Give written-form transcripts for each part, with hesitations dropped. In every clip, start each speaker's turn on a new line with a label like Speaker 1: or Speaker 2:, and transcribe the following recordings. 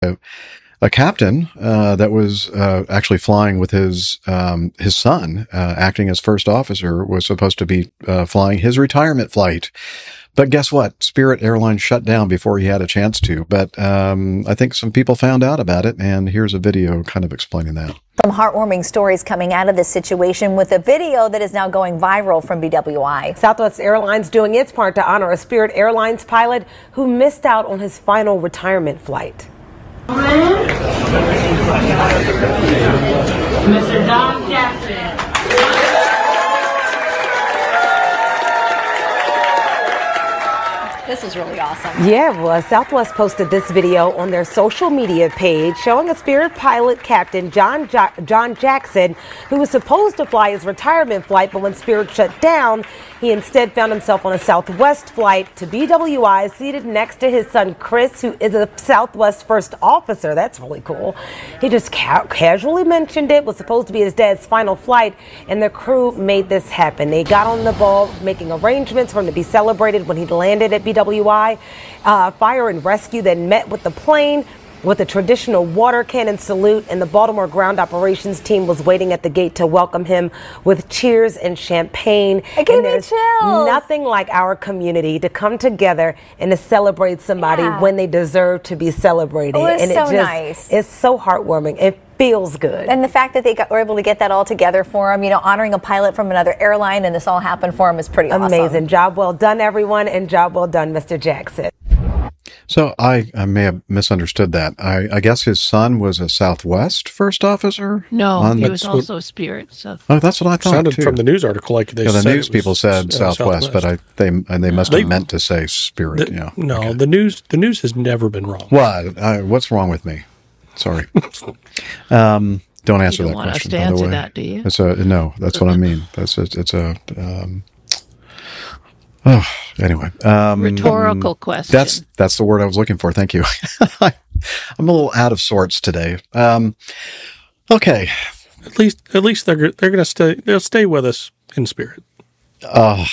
Speaker 1: a captain that was actually flying with his son, acting as first officer, was supposed to be flying his retirement flight. But guess what? Spirit Airlines shut down before he had a chance to. But I think some people found out about it, and here's a video kind of explaining that.
Speaker 2: Some heartwarming stories coming out of this situation with a video that is now going viral from BWI.
Speaker 3: Southwest Airlines doing its part to honor a Spirit Airlines pilot who missed out on his final retirement flight.
Speaker 4: Mr. John Jackson.
Speaker 2: This is really awesome.
Speaker 3: Yeah, it was. Southwest posted this video on their social media page showing a Spirit pilot captain, John Jackson, who was supposed to fly his retirement flight, but when Spirit shut down, he instead found himself on a Southwest flight to BWI, seated next to his son, Chris, who is a Southwest first officer. That's really cool. He just casually mentioned it, was supposed to be his dad's final flight, and the crew made this happen. They got on the ball, making arrangements for him to be celebrated when he landed at BWI. Fire and rescue then met with the plane with a traditional water cannon salute, and the Baltimore ground operations team was waiting at the gate to welcome him with cheers and champagne.
Speaker 2: It gave me chills.
Speaker 3: Nothing like our community to come together and to celebrate somebody when they deserve to be celebrated.
Speaker 2: Oh, it's
Speaker 3: and
Speaker 2: so nice.
Speaker 3: It's so heartwarming. It feels good.
Speaker 2: And the fact that they were able to get that all together for him, honoring a pilot from another airline, and this all happened for him is pretty awesome.
Speaker 3: Amazing. Job well done, everyone, and job well done, Mr. Jackson.
Speaker 1: So I may have misunderstood that. I guess his son was a Southwest first officer?
Speaker 5: No, he was also Spirit. So.
Speaker 1: Oh, that's what I thought,
Speaker 6: sounded
Speaker 1: too.
Speaker 6: From the news article like they said.
Speaker 1: The news people said Southwest, but they must have meant to say Spirit.
Speaker 6: No,
Speaker 1: okay.
Speaker 6: the news has never been wrong.
Speaker 1: What? What's wrong with me? Sorry. Don't answer that question.
Speaker 5: You don't want us to answer that, do you?
Speaker 1: No, that's what I mean. Anyway.
Speaker 5: Rhetorical question.
Speaker 1: That's the word I was looking for. Thank you. I'm a little out of sorts today. Okay.
Speaker 6: At least they're gonna stay. They'll stay with us in spirit.
Speaker 1: Oh.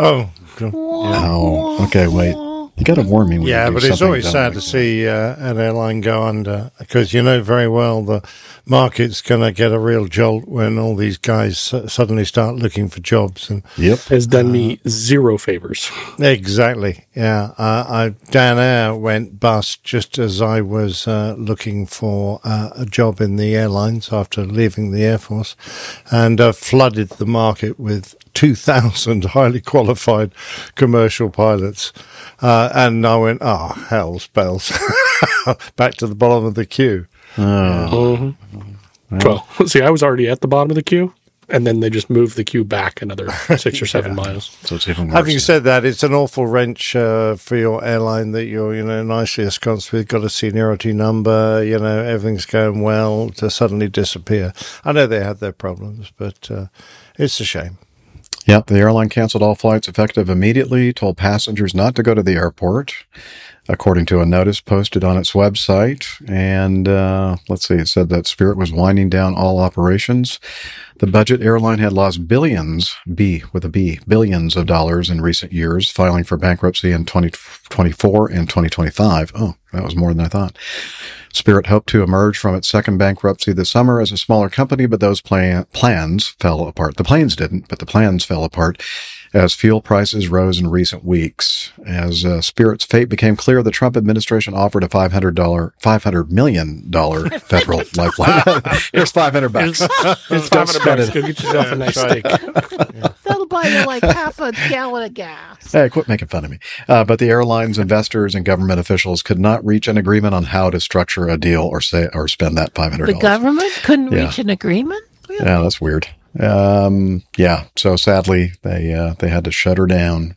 Speaker 1: Okay. Wait. You got to warn me when you do
Speaker 7: but it's always
Speaker 1: dumb
Speaker 7: sad to see an airline go under, because you know very well the market's going to get a real jolt when all these guys suddenly start looking for jobs. And
Speaker 6: has done me zero favors.
Speaker 7: Exactly. Yeah. Dan Air went bust just as I was looking for a job in the airlines after leaving the Air Force, and flooded the market with 2,000 highly qualified commercial pilots. And I went, hell's bells. Back to the bottom of the queue.
Speaker 6: Well, see, I was already at the bottom of the queue, and then they just moved the queue back another 6 or 7 miles.
Speaker 1: So it's even worse.
Speaker 7: Having said that, it's an awful wrench for your airline that you're, nicely ensconced with, got a seniority number, everything's going well, to suddenly disappear. I know they had their problems, but it's a shame.
Speaker 1: Yep, the airline canceled all flights effective immediately, told passengers not to go to the airport, according to a notice posted on its website. And it said that Spirit was winding down all operations. The budget airline had lost billions of dollars in recent years, filing for bankruptcy in 2024 and 2025. Oh, that was more than I thought. Spirit hoped to emerge from its second bankruptcy this summer as a smaller company, but those plans fell apart. The planes didn't, but the plans fell apart as fuel prices rose in recent weeks. As Spirit's fate became clear, the Trump administration offered a $500 million federal lifeline. Here's $500.
Speaker 6: Here's $500. Go get yourself a nice steak.
Speaker 5: That'll buy you like half a gallon of gas.
Speaker 1: Hey, quit making fun of me. But the airlines, investors, and government officials could not reach an agreement on how to structure a deal or spend that $500.
Speaker 5: The government couldn't reach an agreement? Really?
Speaker 1: Yeah, that's weird. So sadly they had to shut her down.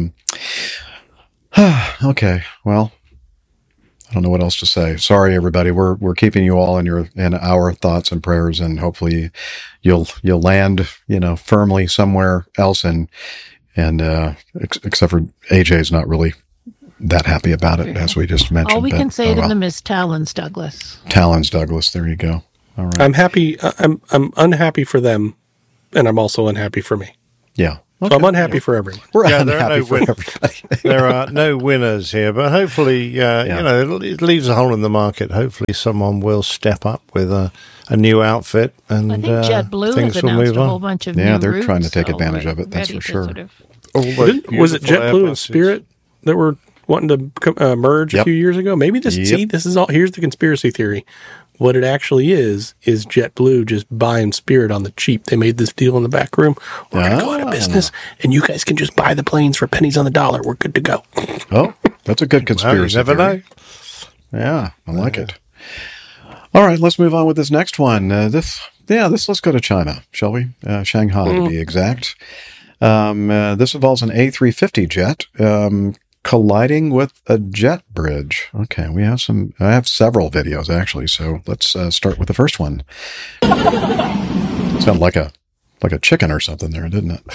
Speaker 1: Okay, well, I don't know what else to say. Sorry, everybody. We're keeping you all in our thoughts and prayers, and hopefully you'll land, firmly somewhere else. And except for AJ's not really that happy about it, as we just mentioned.
Speaker 5: All we can say to them is Talons Douglas.
Speaker 1: Talons Douglas. There you go. All right.
Speaker 6: I'm happy. I'm unhappy for them, and I'm also unhappy for me.
Speaker 1: Yeah.
Speaker 6: So I'm unhappy for everyone.
Speaker 1: We're
Speaker 7: Yeah, there are
Speaker 1: unhappy
Speaker 7: no
Speaker 1: for
Speaker 7: win-
Speaker 1: everybody.
Speaker 7: There are no winners here, but hopefully, it leaves a hole in the market. Hopefully, someone will step up with a new outfit, and
Speaker 5: I think JetBlue
Speaker 7: things
Speaker 5: has
Speaker 7: will
Speaker 5: announced
Speaker 7: move
Speaker 5: a
Speaker 7: on.
Speaker 5: whole bunch of
Speaker 1: Yeah,
Speaker 5: new
Speaker 1: they're trying to
Speaker 5: routes,
Speaker 1: take
Speaker 5: so
Speaker 1: advantage
Speaker 5: we're
Speaker 1: of it, that's
Speaker 5: ready
Speaker 1: for
Speaker 5: to
Speaker 1: sure.
Speaker 5: sort of-
Speaker 7: All those
Speaker 6: Was it
Speaker 7: beautiful
Speaker 6: JetBlue and
Speaker 7: Airbuses.
Speaker 6: Spirit that were wanting to merge a
Speaker 1: Yep.
Speaker 6: few years ago? Maybe this.
Speaker 1: Yep.
Speaker 6: See, this is all. Here's the conspiracy theory. What it actually is JetBlue just buying Spirit on the cheap. They made this deal in the back room. We're going to go out of business, and you guys can just buy the planes for pennies on the dollar. We're good to go.
Speaker 1: Oh, that's a good
Speaker 7: Well, you
Speaker 1: conspiracy
Speaker 7: never
Speaker 1: theory.
Speaker 7: know.
Speaker 1: Yeah, I like it. All right, let's move on with this next one. Let's go to China, shall we? Shanghai, to be exact. This involves an A350 jet colliding with a jet bridge. Okay, I have several videos actually, so let's start with the first one. Sounded like a chicken or something there, didn't it?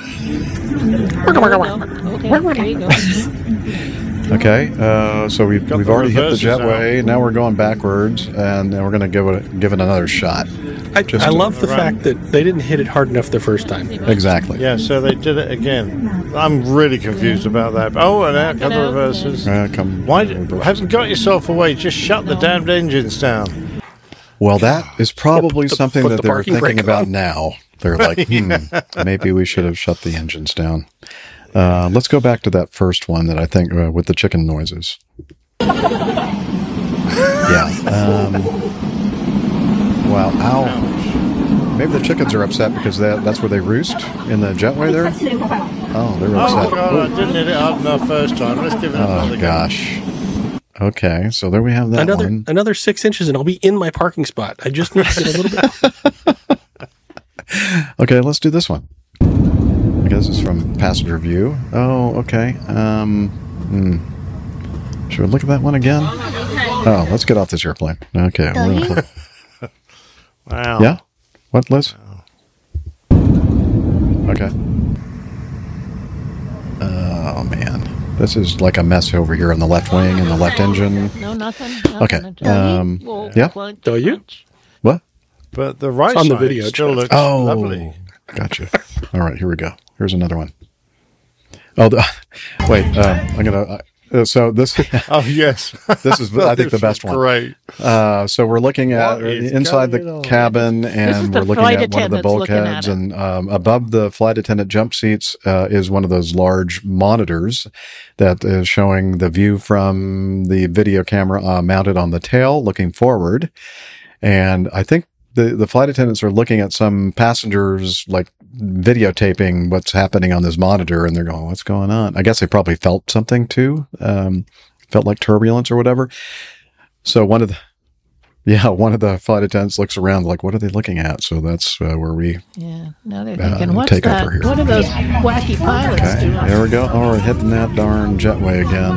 Speaker 5: Okay, there you go.
Speaker 1: Okay, so we've
Speaker 7: Got the
Speaker 1: already hit the
Speaker 7: reverses
Speaker 1: jetway. Now we're going backwards, and then we're going to give it another shot.
Speaker 6: I love the fact that they didn't hit it hard enough the first time.
Speaker 1: Exactly.
Speaker 7: Yeah, so they did it again. I'm really confused about that. Oh, and out come the reverses. Haven't got yourself away? Just shut the damned engines down.
Speaker 1: Well, that is probably something
Speaker 6: put
Speaker 1: that
Speaker 6: the
Speaker 1: they're
Speaker 6: parking
Speaker 1: thinking
Speaker 6: brake
Speaker 1: about
Speaker 6: on.
Speaker 1: now. They're like, maybe we should have shut the engines down. Let's go back to that first one that I think with the chicken noises. Yeah. Wow. Ow. Maybe the chickens are upset because that's where they roost in the jetway there. Oh, they're upset.
Speaker 7: Oh, God, I didn't hit it hard enough first time. Let's give it another
Speaker 1: Oh,
Speaker 7: go.
Speaker 1: gosh. Okay, so there we have that one.
Speaker 6: Another 6 inches, and I'll be in my parking spot. I just need to get a little bit.
Speaker 1: Okay, let's do this one. I guess it's from passenger view. Oh, okay. Should we look at that one again? Oh, let's get off this airplane. Okay.
Speaker 7: Wow.
Speaker 1: Yeah? What, Liz? Okay. Oh, man. This is like a mess over here on the left wing and the left engine.
Speaker 5: No, nothing.
Speaker 1: Okay, yeah.
Speaker 6: Do you?
Speaker 1: What?
Speaker 7: But the right
Speaker 6: It's on the
Speaker 7: side
Speaker 6: video,
Speaker 7: still
Speaker 6: Jeff.
Speaker 7: looks
Speaker 1: Oh,
Speaker 7: lovely.
Speaker 1: gotcha. All right, here we go. Here's another one. Oh, wait. I'm gonna. So this.
Speaker 7: Oh, yes.
Speaker 1: This is, I think, the best one.
Speaker 7: Great.
Speaker 1: So we're looking at
Speaker 7: What is
Speaker 1: inside
Speaker 7: going
Speaker 1: the
Speaker 7: on?
Speaker 1: cabin,
Speaker 5: This is
Speaker 1: and
Speaker 5: the
Speaker 1: we're looking
Speaker 5: flight
Speaker 1: at one of the
Speaker 5: attendants looking at
Speaker 1: bulkheads,
Speaker 5: it.
Speaker 1: and above the flight attendant jump seats is one of those large monitors that is showing the view from the video camera mounted on the tail, looking forward. And I think the flight attendants are looking at some passengers, like videotaping what's happening on this monitor, and they're going, "What's going on?" I guess they probably felt something too. Felt like turbulence or whatever. So one of the flight attendants looks around like, what are they looking at? So that's where we,
Speaker 5: Yeah, now they're thinking, what's
Speaker 1: take
Speaker 5: that?
Speaker 1: over here.
Speaker 5: What are those wacky pilots
Speaker 1: okay,
Speaker 5: doing?
Speaker 1: there we go. Oh, we're hitting that darn jetway again.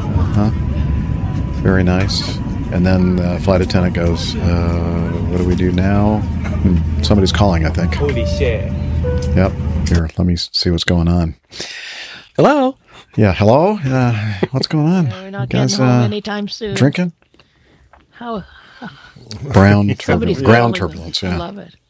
Speaker 1: Very nice. And then the flight attendant goes, what do we do now? Somebody's calling, I think.
Speaker 8: Holy shit.
Speaker 1: Yep. Here, let me see what's going on.
Speaker 6: Hello.
Speaker 1: Yeah, hello? What's going on?
Speaker 5: We're not
Speaker 1: You guys,
Speaker 5: getting home anytime soon.
Speaker 1: drinking?
Speaker 5: How
Speaker 1: Ground
Speaker 5: somebody's
Speaker 1: ground
Speaker 5: calling
Speaker 1: turbulence,
Speaker 5: them.
Speaker 1: yeah.
Speaker 5: Love it.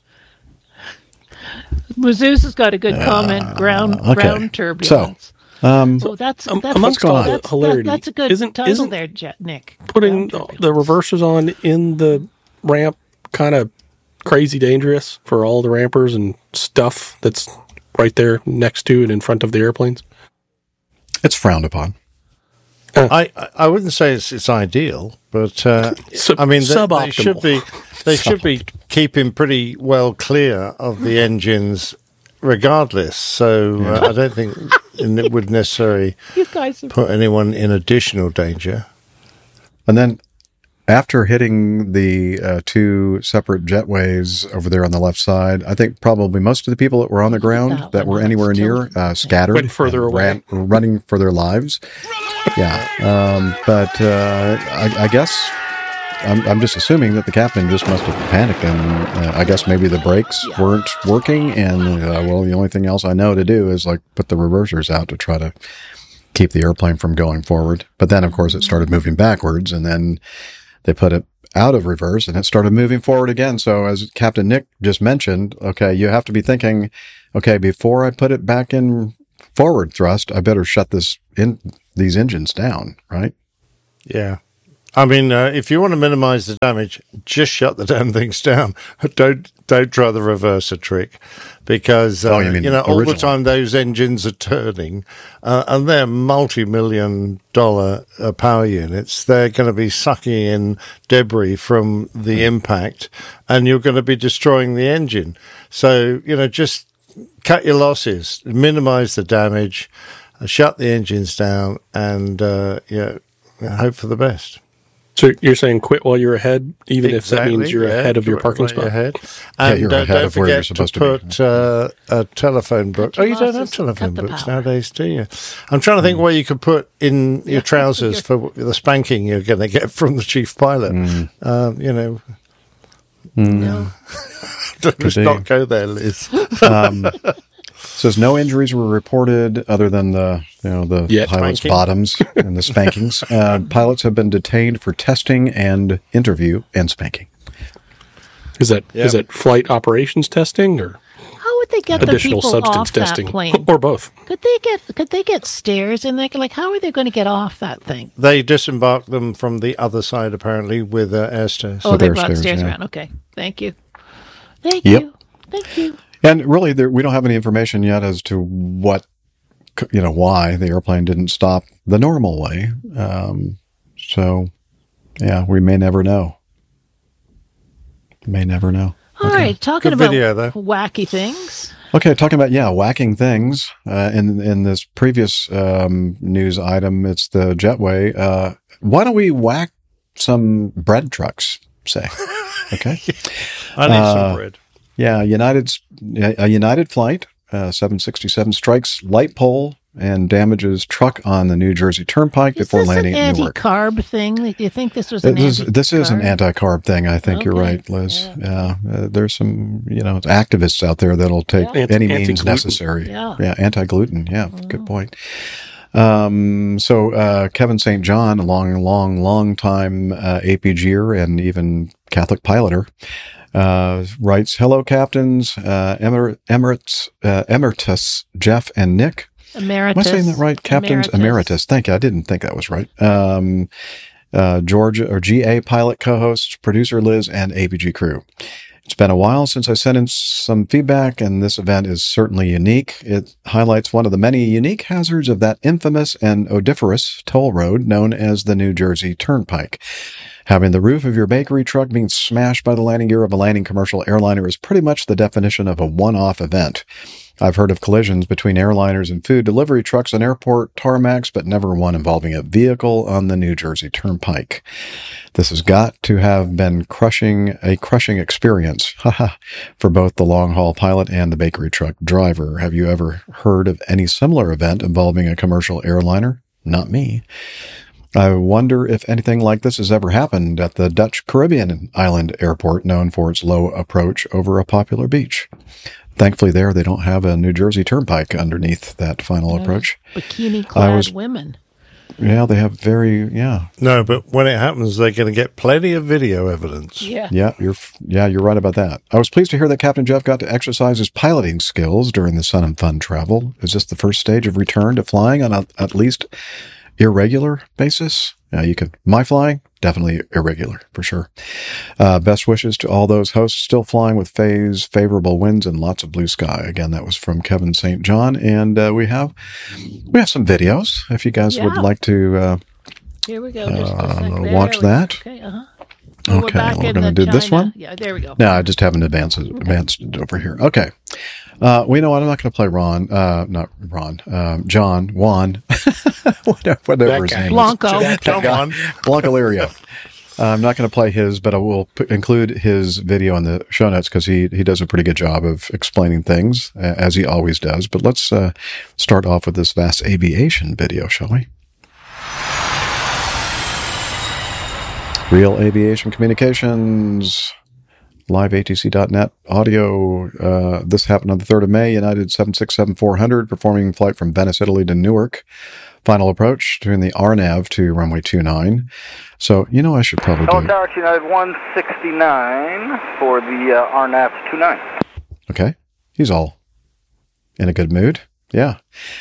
Speaker 5: Mazouz has got a good comment. Ground turbulence. So that's
Speaker 6: amongst all the hilarity,
Speaker 5: that's a good title
Speaker 6: isn't
Speaker 5: there, Nick.
Speaker 6: putting
Speaker 5: Ground turbulence.
Speaker 6: the reversers on in the ramp kind of crazy dangerous for all the rampers and stuff that's right there next to and in front of the airplanes?
Speaker 1: It's frowned upon.
Speaker 7: I wouldn't say it's ideal, but I mean they should be keeping pretty well clear of the engines, regardless. So I don't think it would necessarily
Speaker 5: You guys are
Speaker 7: put anyone in additional danger.
Speaker 1: And then after hitting the two separate jetways over there on the left side, I think probably most of the people that were on the ground that were anywhere near scattered,
Speaker 6: Went further away.
Speaker 1: running for their lives. Yeah. But I guess I'm just assuming that the captain just must have panicked, and I guess maybe the brakes weren't working. And well, the only thing else I know to do is like put the reversers out to try to keep the airplane from going forward. But then, of course, it started moving backwards, and then they put it out of reverse and it started moving forward again. So as Captain Nick just mentioned, okay, you have to be thinking, okay, before I put it back in forward thrust, I better shut these engines down, right?
Speaker 7: Yeah. I mean, if you want to minimize the damage, just shut the damn things down. Don't try the reverser trick, because all the time those engines are turning, and they're multi-million-dollar power units. They're going to be sucking in debris from the impact, and you're going to be destroying the engine. So just cut your losses, minimize the damage, shut the engines down, and hope for the best.
Speaker 6: So you're saying quit while you're ahead, even if that means you're ahead of your parking spot?
Speaker 7: Ahead. And
Speaker 1: you're ahead
Speaker 7: don't
Speaker 1: of where you're supposed
Speaker 7: to put a telephone book. Oh, you don't have telephone books nowadays, do you? I'm trying to think what you could put in your trousers for the spanking you're going to get from the chief pilot.
Speaker 1: No.
Speaker 7: Let's not go there, Liz.
Speaker 1: Says no injuries were reported other than the pilot's bottoms and the spankings. Pilots have been detained for testing and interview and spanking.
Speaker 6: Is that flight operations testing or
Speaker 5: how would they get
Speaker 6: additional
Speaker 5: the people
Speaker 6: substance
Speaker 5: off
Speaker 6: testing
Speaker 5: that plane?
Speaker 6: or both?
Speaker 5: Could they get stairs in there? Like, how are they going to get off that thing?
Speaker 7: They disembarked them from the other side, apparently, with air stairs.
Speaker 5: Oh, they brought stairs around. Okay, thank you. Thank you.
Speaker 1: And really, we don't have any information yet as to why the airplane didn't stop the normal way. We may never know.
Speaker 5: All right, talking
Speaker 7: Good
Speaker 5: about
Speaker 7: video, though.
Speaker 5: wacky things.
Speaker 1: Okay, talking about whacking things. In this previous news item, it's the Jetway. Why don't we whack some bread trucks? Say, okay.
Speaker 7: I need some bread.
Speaker 1: Yeah, a United flight, 767, strikes light pole and damages truck on the New Jersey Turnpike before landing in Newark.
Speaker 5: Is this an anti-carb thing? Like, do you think this was an anti-carb?
Speaker 1: This is an anti-carb thing. I think you're right, Liz. Yeah. There's some, activists out there that'll take any means necessary. Yeah, anti-gluten. Yeah, good point. So Kevin St. John, a long time APGer and even Catholic piloter, writes, "Hello, captains, Emeritus, Jeff and Nick."
Speaker 5: Emeritus.
Speaker 1: Am I saying that right? Captains Emeritus. Thank you. I didn't think that was right. Georgia or GA pilot co-hosts, producer Liz, and APG crew. It's been a while since I sent in some feedback, and this event is certainly unique. It highlights one of the many unique hazards of that infamous and odoriferous toll road known as the New Jersey Turnpike. Having the roof of your bakery truck being smashed by the landing gear of a landing commercial airliner is pretty much the definition of a one-off event. I've heard of collisions between airliners and food delivery trucks on airport tarmacs, but never one involving a vehicle on the New Jersey Turnpike. This has got to have been a crushing experience for both the long-haul pilot and the bakery truck driver. Have you ever heard of any similar event involving a commercial airliner? Not me. I wonder if anything like this has ever happened at the Dutch Caribbean island airport, known for its low approach over a popular beach. Thankfully there, they don't have a New Jersey Turnpike underneath that final approach.
Speaker 5: Bikini-clad women.
Speaker 1: Yeah, they have
Speaker 7: No, but when it happens, they're going to get plenty of video evidence.
Speaker 1: Yeah, you're right about that. I was pleased to hear that Captain Jeff got to exercise his piloting skills during the Sun and Fun travel. Is this the first stage of return to flying on at least irregular basis? My flying, definitely irregular, for sure. Best wishes to all those hosts still flying with favorable winds and lots of blue sky. Again, that was from Kevin St. John. And we have some videos, if you guys would like to
Speaker 5: here we go.
Speaker 1: watch that.
Speaker 5: Okay,
Speaker 1: Okay, we're going to do this one.
Speaker 5: Yeah, there we go.
Speaker 1: No, I just haven't advanced it over here. Okay. You know what? I'm not going to play John, Juan, whatever his name
Speaker 5: Blanco.
Speaker 1: is. Blanco Lirio. I'm not going to play his, but I will include his video in the show notes because he does a pretty good job of explaining things, as he always does. But let's start off with this Vast Aviation video, shall we? Real Aviation Communications, liveatc.net audio. This happened on the 3rd of May. United 767-400 performing flight from Venice, Italy to Newark. Final approach between the RNAV to runway 29. So, I should probably do...
Speaker 8: Tower to United 169 for the RNAV to 29.
Speaker 1: Okay. He's all in a good mood. Yeah.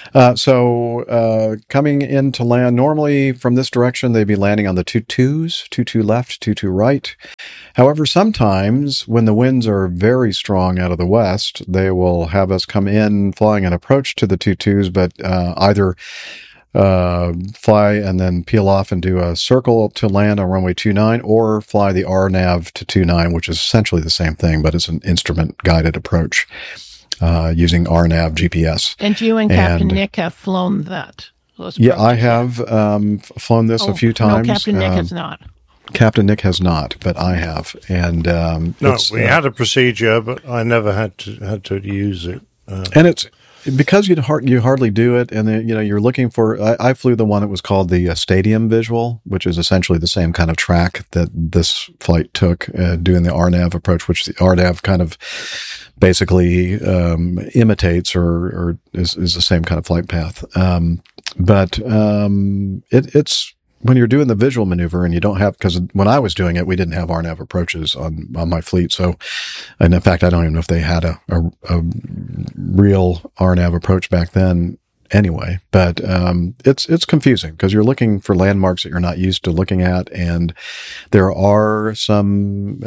Speaker 1: So coming in to land, normally from this direction, they'd be landing on the 22s, 22 left, 22 right. However, sometimes when the winds are very strong out of the west, they will have us come in flying an approach to the 22s, but either fly and then peel off and do a circle to land on runway 29, or fly the RNAV to 29, which is essentially the same thing, but it's an instrument-guided approach. Using RNAV GPS.
Speaker 5: And you and Captain Nick have flown that.
Speaker 1: Yeah, I have flown this a few times.
Speaker 5: No, Captain Nick has not.
Speaker 1: Captain Nick has not, but I have. And
Speaker 7: no, we had a procedure, but I never had to use it.
Speaker 1: And it's because you hardly do it, and then, you're looking for. I flew the one that was called the Stadium Visual, which is essentially the same kind of track that this flight took, doing the RNAV approach, which the RNAV kind of basically imitates or is the same kind of flight path. But it's when you're doing the visual maneuver and you don't have, because when I was doing it, we didn't have RNAV approaches on my fleet. So, and in fact, I don't even know if they had a real RNAV approach back then anyway, but it's confusing because you're looking for landmarks that you're not used to looking at, and there are some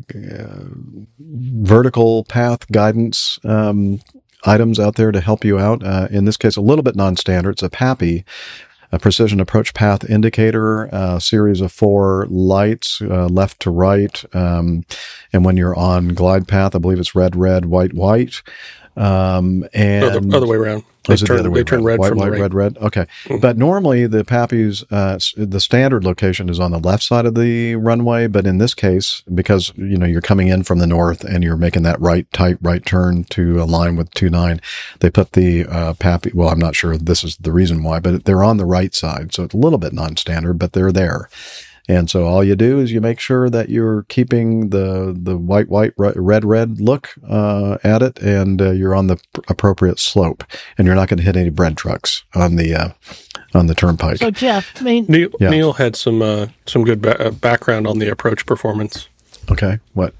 Speaker 1: vertical path guidance items out there to help you out. In this case, a little bit non-standard. It's a PAPI, a precision approach path indicator, a series of 4 lights, left to right. And when you're on glide path, I believe it's red, red, white, white. And
Speaker 6: the other way around. They turn red
Speaker 1: white,
Speaker 6: from
Speaker 1: white,
Speaker 6: the right.
Speaker 1: red, red. Okay. But normally the PAPI's, the standard location is on the left side of the runway. But in this case, because, you're coming in from the north and you're making that tight right turn to align with 29, they put the PAPI, well, I'm not sure this is the reason why, but they're on the right side. So it's a little bit non-standard, but they're there. And so all you do is you make sure that you're keeping the white, white, red, red look at it, and you're on the appropriate slope, and you're not going to hit any bread trucks on the turnpike.
Speaker 5: So Jeff,
Speaker 6: Neil had some good background on the approach performance.
Speaker 1: Okay, what?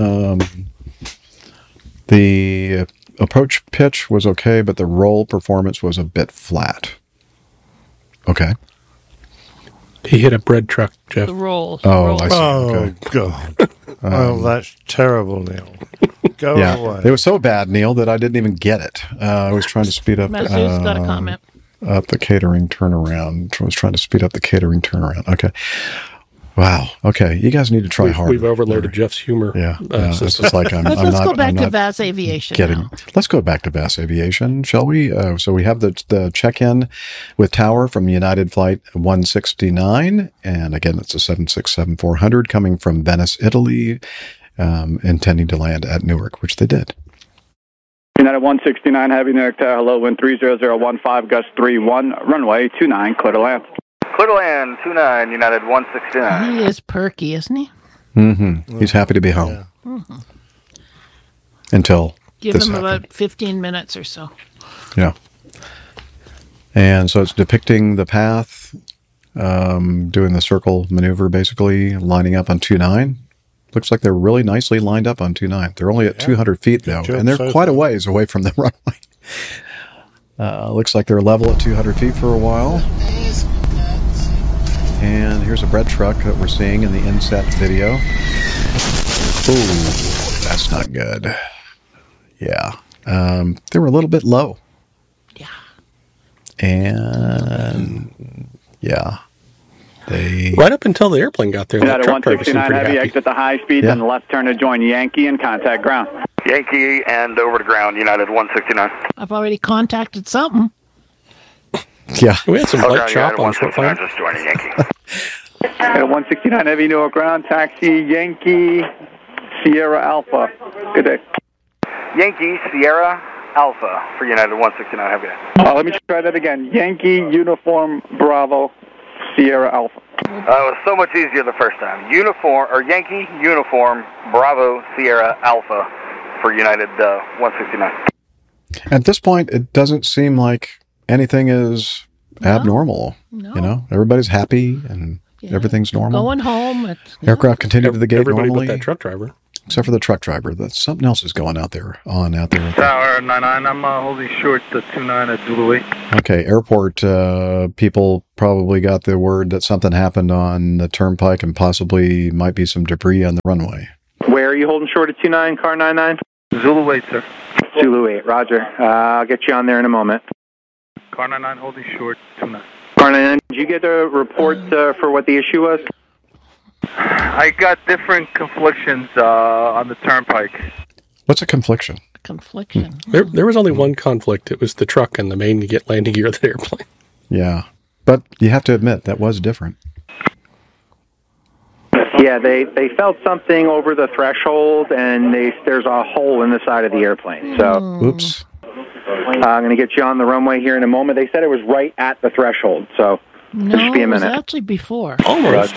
Speaker 1: The approach pitch was okay, but the roll performance was a bit flat. Okay.
Speaker 6: He hit a bread truck, Jeff.
Speaker 5: The roll.
Speaker 1: I see.
Speaker 7: Oh,
Speaker 1: okay.
Speaker 7: God. Well, that's terrible, Neil. Go away.
Speaker 1: It was so bad, Neil, that I didn't even get it. I was trying to speed up.
Speaker 5: Mazzou's got a comment.
Speaker 1: The catering turnaround. I was trying to speed up the catering turnaround. Okay. Wow. Okay. You guys need to try harder.
Speaker 6: We've overloaded Jeff's humor.
Speaker 1: Yeah. It's just like
Speaker 5: Let's go back to VAS Aviation.
Speaker 1: Let's go back to VAS Aviation, shall we? So we have the check-in with Tower from United Flight 169. And again, it's a 767-400 coming from Venice, Italy, intending to land at Newark, which they did.
Speaker 9: United 169, Heavy Newark Tower, hello, wind 30015, gust 31, runway 29, clear to land.
Speaker 8: Clear to land, 29, United 169.
Speaker 5: He is perky, isn't he?
Speaker 1: Mm-hmm. He's happy to be home.
Speaker 5: Yeah. Mm-hmm.
Speaker 1: Until
Speaker 5: Give him about 15 minutes or so.
Speaker 1: Yeah. And so it's depicting the path, doing the circle maneuver, basically, lining up on 29. Looks like they're really nicely lined up on 29. They're only at 200 feet, though, and they're quite a ways away from the runway. Looks like they're level at 200 feet for a while. And here's a bread truck that we're seeing in the inset video. Ooh, that's not good. Yeah. They were a little bit low.
Speaker 5: Yeah.
Speaker 1: And, yeah.
Speaker 6: Right up until the airplane got there.
Speaker 9: United 169 Heavy, exit the high speed, and left turn to join Yankee and contact ground.
Speaker 8: Yankee and over to ground, United 169.
Speaker 5: I've already contacted something.
Speaker 1: Yeah.
Speaker 6: We had some light chop on
Speaker 8: short fire. Just joining Yankee.
Speaker 9: United 169 Heavy, Newark ground, taxi Yankee Sierra Alpha. Good day.
Speaker 8: Yankee Sierra Alpha for United 169 Heavy.
Speaker 9: Let me try that again. Yankee Uniform Bravo Sierra Alpha.
Speaker 8: It was so much easier the first time. Yankee Uniform Bravo Sierra Alpha for United 169.
Speaker 1: At this point, it doesn't seem like anything is abnormal.
Speaker 5: No.
Speaker 1: You know, everybody's happy and everything's normal.
Speaker 5: Going home.
Speaker 1: Aircraft continued to the gate
Speaker 6: Everybody
Speaker 1: normally.
Speaker 6: but that truck driver.
Speaker 1: Except for the truck driver. Something else is going out there.
Speaker 8: Tower 99, I'm holding short the 29 at Zulu 8.
Speaker 1: Okay, airport people probably got the word that something happened on the turnpike and possibly might be some debris on the runway.
Speaker 9: Where are you holding short at 29, car 99?
Speaker 8: Zulu 8, sir.
Speaker 9: Zulu 8, roger. I'll get you on there in a moment.
Speaker 8: Car 99 holding short 29.
Speaker 9: Car 99, did you get a report for what the issue was?
Speaker 8: I got different conflictions on the turnpike.
Speaker 1: What's a confliction?
Speaker 5: Confliction.
Speaker 6: There was only one conflict. It was the truck and the main landing gear of the airplane.
Speaker 1: Yeah, but you have to admit that was different.
Speaker 9: Yeah, they felt something over the threshold, and there's a hole in the side of the airplane. So,
Speaker 1: oops.
Speaker 9: I'm going to get you on the runway here in a moment. They said it was right at the threshold, so just be a minute.
Speaker 5: It was actually before.
Speaker 6: Almost.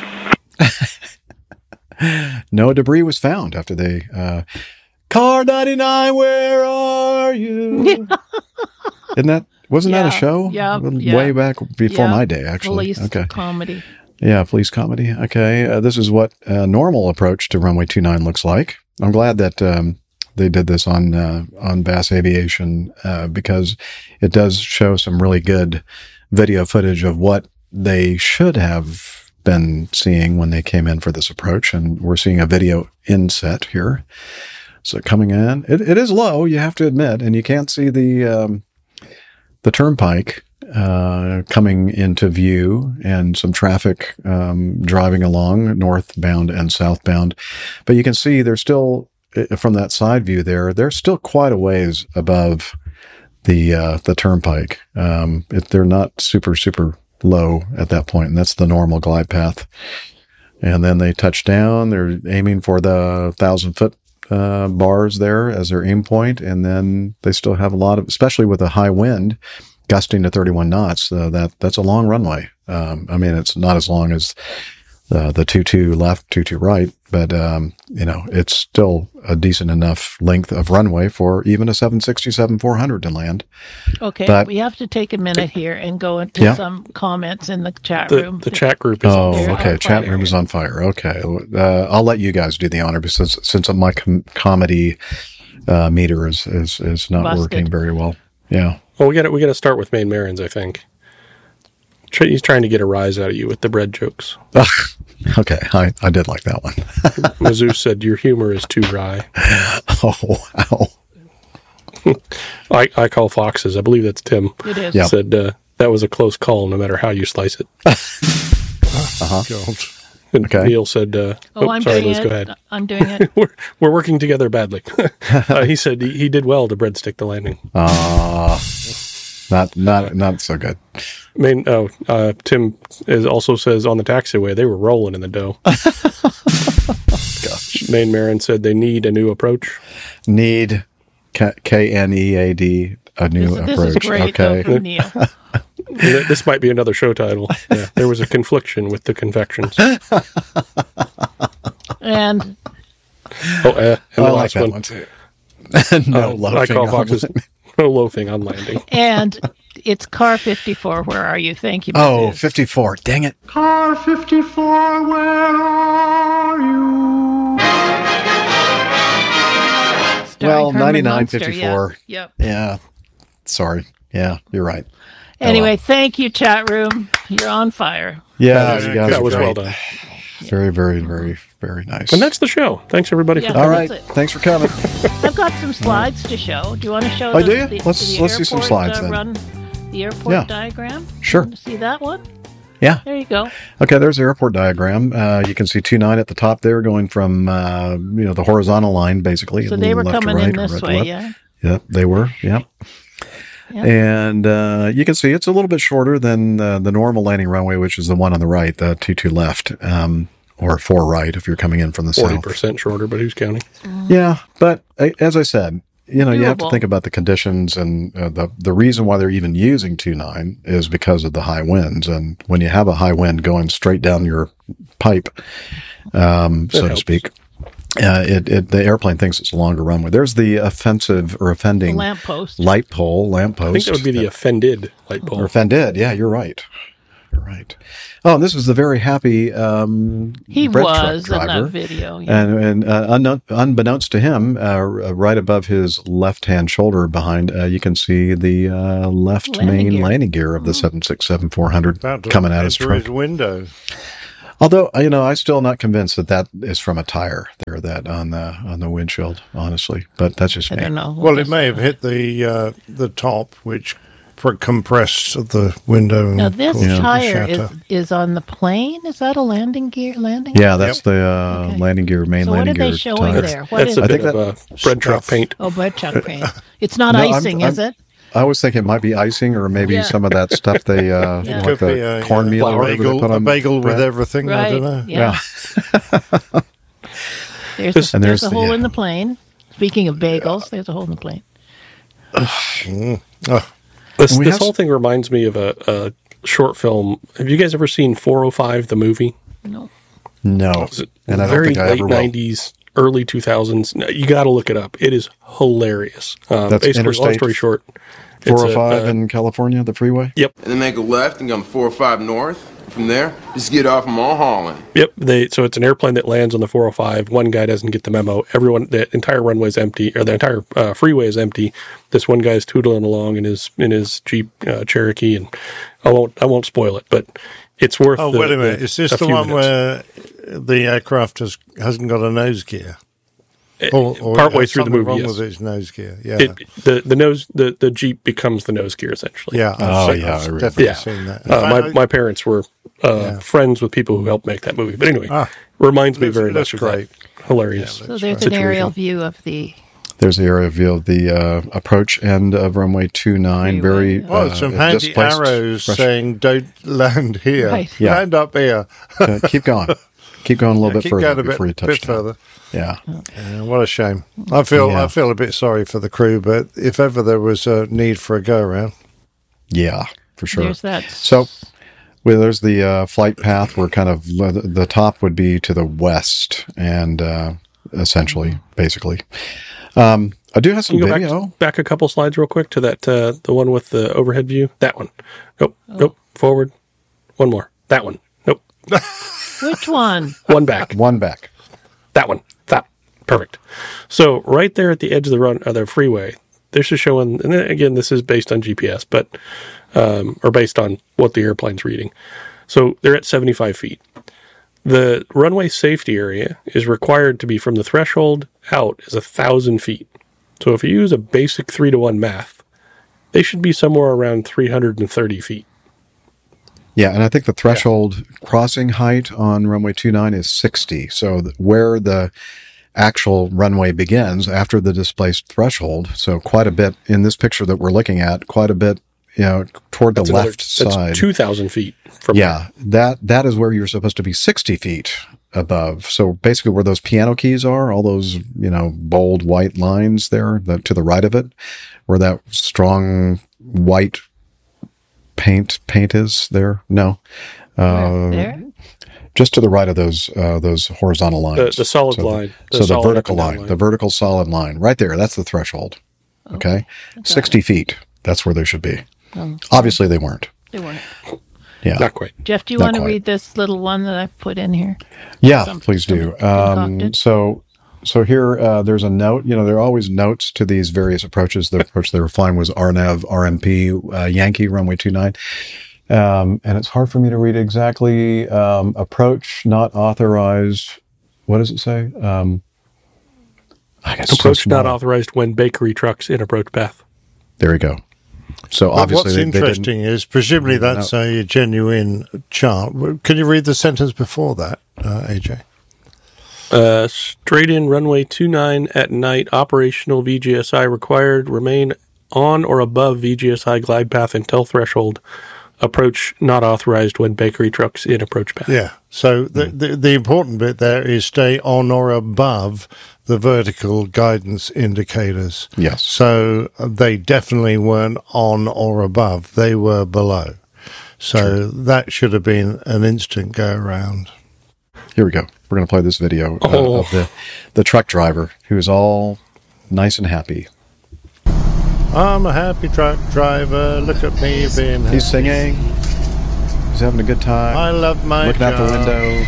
Speaker 1: No debris was found after they... Car 99, where are you? Wasn't that a show?
Speaker 5: Yeah.
Speaker 1: Way back before my day, actually.
Speaker 5: Police comedy.
Speaker 1: Yeah, police comedy. Okay. This is what a normal approach to runway 29 looks like. I'm glad that they did this on Bass Aviation because it does show some really good video footage of what they should have been seeing when they came in for this approach. And we're seeing a video inset here. So coming in, it is low, you have to admit, and you can't see the turnpike coming into view and some traffic driving along northbound and southbound. But you can see there's still, from that side view there, they're still quite a ways above the turnpike. They're not super low at that point, and that's the normal glide path. And then they touch down. They're aiming for the 1,000-foot bars there as their aim point, and then they still have a lot of, especially with a high wind gusting to 31 knots. That's a long runway. I mean, it's not as long as the 22 left, 22 right, but it's still a decent enough length of runway for even a 767-400 to land.
Speaker 5: Okay,
Speaker 1: but
Speaker 5: we have to take a minute here and go into some comments in the chat room.
Speaker 6: The chat group is on fire.
Speaker 1: Okay, chat room is on fire. Okay, I'll let you guys do the honor because since my comedy meter is not working very well. Yeah.
Speaker 6: Well, we got to start with Maine Marins, I think. He's trying to get a rise out of you with the bread jokes.
Speaker 1: Okay, I did like that one.
Speaker 6: Mizzou said your humor is too dry.
Speaker 1: Oh, wow.
Speaker 6: I call foxes. I believe that's Tim.
Speaker 5: It is.
Speaker 1: Yep.
Speaker 6: Said that was a close call, no matter how you slice it. And
Speaker 1: Okay.
Speaker 6: Neil said,
Speaker 5: I'm
Speaker 6: sorry,
Speaker 5: doing
Speaker 6: Liz,
Speaker 5: it.
Speaker 6: go ahead.
Speaker 5: I'm doing it.
Speaker 6: We're working together badly. He said he did well to breadstick the landing.
Speaker 1: Not so good.
Speaker 6: Tim also says on the taxiway they were rolling in the dough.
Speaker 1: Gosh.
Speaker 6: Maine Marin said they need a new approach.
Speaker 1: Need KNEAD a new approach.
Speaker 5: This is great, though, from Neil.
Speaker 6: This might be another show title. Yeah, there was a confliction with the confections.
Speaker 5: And
Speaker 6: the
Speaker 1: I like
Speaker 6: last
Speaker 1: that one too. No loafing.
Speaker 6: I call
Speaker 1: on
Speaker 6: foxes
Speaker 1: landing.
Speaker 6: no loafing on landing.
Speaker 5: and it's car 54. Where are you? Thank you.
Speaker 1: Oh,
Speaker 5: Mizzou.
Speaker 1: 54. Dang it.
Speaker 10: Car 54, where are you?
Speaker 5: Starring
Speaker 1: Well,
Speaker 5: Herman
Speaker 1: 99,
Speaker 5: Munster,
Speaker 1: 54.
Speaker 5: Yep.
Speaker 1: Yeah. Sorry. Yeah, you're right.
Speaker 5: Anyway, thank you, chat room. You're on fire.
Speaker 1: Yeah, you guys
Speaker 6: That
Speaker 1: are
Speaker 6: was
Speaker 1: great.
Speaker 6: well done.
Speaker 1: Very, very, very, very nice.
Speaker 6: And that's the show. Thanks everybody for
Speaker 5: Yeah.
Speaker 6: coming.
Speaker 1: All right.
Speaker 5: That's it.
Speaker 1: Thanks for coming.
Speaker 5: I've got some slides to show. Do you want to show?
Speaker 1: Oh, do you?
Speaker 5: The
Speaker 1: Let's see some
Speaker 5: airport,
Speaker 1: slides then.
Speaker 5: Run the airport
Speaker 1: Yeah.
Speaker 5: diagram.
Speaker 1: Sure.
Speaker 5: Want to see that one?
Speaker 1: Yeah.
Speaker 5: There you go.
Speaker 1: Okay, there's the airport diagram. You can see 29 at the top there going from, the horizontal line, basically.
Speaker 5: So
Speaker 1: a
Speaker 5: they
Speaker 1: little
Speaker 5: were
Speaker 1: left to
Speaker 5: coming in
Speaker 1: right or
Speaker 5: this
Speaker 1: right to
Speaker 5: way,
Speaker 1: left.
Speaker 5: yeah.
Speaker 1: Yep, they were. Yep.
Speaker 5: Yep.
Speaker 1: And you can see it's a little bit shorter than the normal landing runway, which is the one on the right, the 22 left, or 4 right if you're coming in from the south.
Speaker 6: 40% shorter, but who's counting?
Speaker 1: Yeah, but as I said, you have to
Speaker 5: Doable.
Speaker 1: think about the conditions, and the reason why they're even using 29 is because of the high winds. And when you have a high wind going straight down your pipe, so to
Speaker 6: helps.
Speaker 1: speak, The airplane thinks it's a longer runway. There's the offending
Speaker 5: lamppost.
Speaker 1: Lamppost.
Speaker 6: I think that would be the offended light pole.
Speaker 1: Or offended, yeah, you're right. You're right. Oh, and this is the very happy
Speaker 5: he
Speaker 1: bread
Speaker 5: was
Speaker 1: truck driver.
Speaker 5: in that video. Yeah.
Speaker 1: And unbeknownst to him, right above his left-hand shoulder behind, you can see the left main landing gear of the 767-400 coming out his truck.
Speaker 7: His window.
Speaker 1: Although, I'm still not convinced that is from a tire there, that on the windshield, honestly. But that's just me.
Speaker 5: I don't know.
Speaker 7: Well, it may have hit the top, which compressed the window.
Speaker 5: Now, this tire is on the plane? Is that a landing gear?
Speaker 1: Yeah, that's the landing gear, main landing gear.
Speaker 5: So what are they showing
Speaker 1: tire.
Speaker 5: there?
Speaker 6: That's a bit of bread truck paint.
Speaker 5: Oh, bread truck paint. It's not icing, is it?
Speaker 1: I always think it might be icing or maybe some of that stuff they, like the cornmeal or whatever they put on
Speaker 7: a bagel
Speaker 1: bread.
Speaker 7: with everything,
Speaker 5: Right.
Speaker 7: I don't know.
Speaker 1: Yeah.
Speaker 5: There's a hole in the plane. Speaking of bagels, there's a hole in the plane.
Speaker 6: This whole thing reminds me of a short film. Have you guys ever seen 405, the movie?
Speaker 5: No.
Speaker 1: No. And I don't think I ever will.
Speaker 6: Late 90s, early 2000s. No, you got to look it up. It is hilarious.
Speaker 1: That's
Speaker 6: basically, long
Speaker 1: Interstate
Speaker 6: story short.
Speaker 1: 405 in California, the freeway?
Speaker 6: Yep.
Speaker 11: And then make a left and come 405 north. From there, just get off Mulholland.
Speaker 6: Yep. So it's an airplane that lands on the 405. One guy doesn't get the memo. The entire runway is empty, or the entire freeway is empty. This one guy is tootling along in his Jeep Cherokee, and I won't spoil it, but it's worth.
Speaker 7: Oh, wait a minute! Is this the one where the aircraft hasn't got a nose gear? Or
Speaker 6: partway through the movie,
Speaker 7: wrong
Speaker 6: yes.
Speaker 7: with its nose gear. Yeah,
Speaker 6: the Jeep becomes the nose gear essentially.
Speaker 7: Yeah, I've definitely seen that.
Speaker 6: My parents were friends with people who helped make that movie. But anyway, reminds me very much of that hilarious.
Speaker 5: So there's an aerial view of the.
Speaker 1: There's the aerial view of the approach end of runway 29. Very
Speaker 7: some handy arrows saying "Don't land here, land up here."
Speaker 1: Keep going. Keep going a little bit further before you touch
Speaker 7: bit further.
Speaker 1: Yeah.
Speaker 7: What a shame. I feel a bit sorry for the crew, but if ever there was a need for a go around.
Speaker 1: Yeah, for sure.
Speaker 5: There's that.
Speaker 1: So there's the flight path where kind of the top would be to the west and basically. I do have some video.
Speaker 6: Back a couple slides real quick to that the one with the overhead view. That one. Nope. Forward. One more. That one. Nope.
Speaker 5: Which one?
Speaker 6: One back. That one. That. Perfect. So right there at the edge of the freeway, this is showing, and then again, this is based on GPS, but or based on what the airplane's reading. So they're at 75 feet. The runway safety area is required to be from the threshold out is 1,000 feet. So if you use a basic 3-to-1 math, they should be somewhere around 330 feet.
Speaker 1: Yeah, and I think the threshold crossing height on runway 29 is 60. So where the actual runway begins after the displaced threshold, so quite a bit in this picture that we're looking at, quite a bit, toward the left side.
Speaker 6: That's 2,000 feet from
Speaker 1: that is where you're supposed to be 60 feet above. So basically where those piano keys are, all those, bold white lines there to the right of it, where that strong white paint is there. No,
Speaker 5: there?
Speaker 1: Just to the right of those horizontal lines.
Speaker 6: The solid line.
Speaker 1: The vertical line, the vertical solid line, right there. That's the threshold. Okay, 60 feet. That's where they should be. Obviously, they weren't. Yeah,
Speaker 6: not quite.
Speaker 5: Jeff, do you want to read this little one that I've put in here?
Speaker 1: Yeah, please do. So here, there's a note. There are always notes to these various approaches. The approach they were flying was RNAV, RMP, Yankee, runway 29. And it's hard for me to read exactly. Approach not authorized. What does it say?
Speaker 6: Approach not authorized when bakery trucks in approach path.
Speaker 1: There you go. So obviously,
Speaker 7: what's interesting is presumably that's a genuine chart. Can you read the sentence before that, AJ?
Speaker 6: Straight in runway 29 at night, operational VGSI required, remain on or above VGSI glide path until threshold. Approach not authorized when bakery trucks in approach path.
Speaker 7: Yeah. So the important bit there is stay on or above the vertical guidance indicators.
Speaker 1: Yes.
Speaker 7: So they definitely weren't on or above. They were below. So that should have been an instant go around.
Speaker 1: Here we go. we're going to play this video of the truck driver who's all nice and happy.
Speaker 7: I'm a happy truck driver. Look at me being happy.
Speaker 1: He's singing. He's having a good time.
Speaker 7: I love my
Speaker 1: looking
Speaker 7: job.
Speaker 1: out the window.